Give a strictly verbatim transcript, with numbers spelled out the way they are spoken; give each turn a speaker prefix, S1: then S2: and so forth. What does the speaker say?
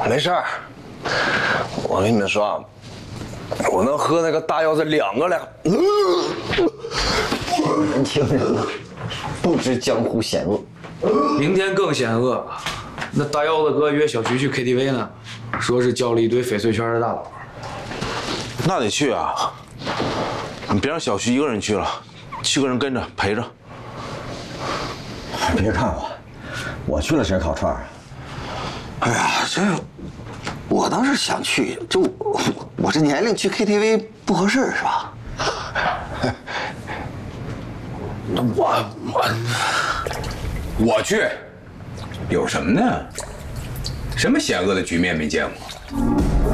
S1: 没事儿，我跟你们说，我能喝那个大腰子两个两。
S2: 年轻人啊，不知江湖险恶。
S3: 明天更险恶，那大腰子哥约小徐去 K T V 呢，说是叫了一堆翡翠圈的大佬。
S4: 那得去啊！你别让小徐一个人去了，七个人跟着陪着。
S2: 别看我，我去了谁烤串啊？
S5: 哎呀，这我倒是想去，这我我这年龄去 K T V 不合适是吧？
S6: 那我我我去，有什么呢？什么险恶的局面没见过？